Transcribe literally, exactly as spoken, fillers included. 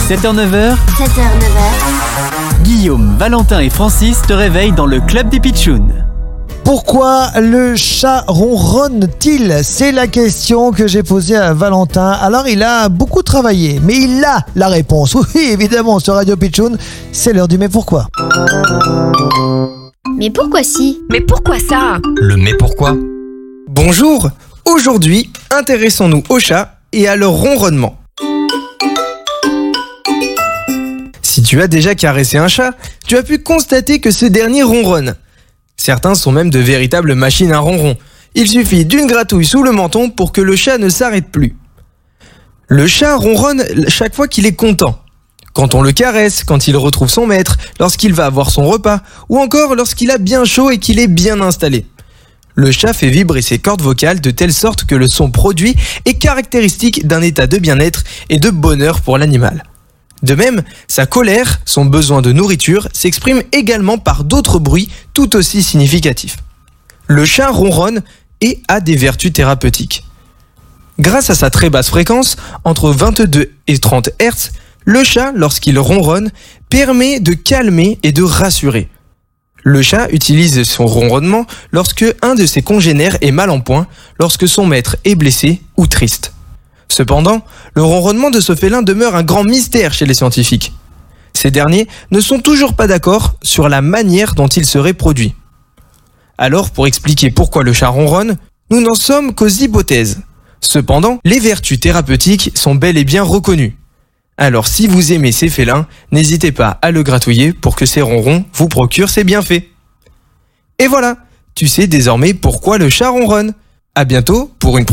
sept heures neuf heures, sept heures neuf heures, Guillaume, Valentin et Francis te réveillent dans le club des Pitchouns. Pourquoi le chat ronronne-t-il ? C'est la question que j'ai posée à Valentin. Alors il a beaucoup travaillé, mais il a la réponse. Oui, évidemment, sur Radio Pitchoun, c'est l'heure du mais pourquoi. Mais pourquoi si ? Mais pourquoi ça ? Le mais pourquoi ? Bonjour, aujourd'hui, intéressons-nous aux chats et à leur ronronnement. Si tu as déjà caressé un chat, tu as pu constater que ce dernier ronronne. Certains sont même de véritables machines à ronron. Il suffit d'une gratouille sous le menton pour que le chat ne s'arrête plus. Le chat ronronne chaque fois qu'il est content. Quand on le caresse, quand il retrouve son maître, lorsqu'il va avoir son repas, ou encore lorsqu'il a bien chaud et qu'il est bien installé. Le chat fait vibrer ses cordes vocales de telle sorte que le son produit est caractéristique d'un état de bien-être et de bonheur pour l'animal. De même, sa colère, son besoin de nourriture, s'exprime également par d'autres bruits tout aussi significatifs. Le chat ronronne et a des vertus thérapeutiques. Grâce à sa très basse fréquence, entre vingt-deux et trente hertz, le chat, lorsqu'il ronronne, permet de calmer et de rassurer. Le chat utilise son ronronnement lorsque un de ses congénères est mal en point, lorsque son maître est blessé ou triste. Cependant, le ronronnement de ce félin demeure un grand mystère chez les scientifiques. Ces derniers ne sont toujours pas d'accord sur la manière dont il serait produit. Alors, pour expliquer pourquoi le chat ronronne, nous n'en sommes qu'aux hypothèses. Cependant, les vertus thérapeutiques sont bel et bien reconnues. Alors, si vous aimez ces félins, n'hésitez pas à le gratouiller pour que ces ronrons vous procurent ses bienfaits. Et voilà, tu sais désormais pourquoi le chat ronronne. À bientôt pour une prochaine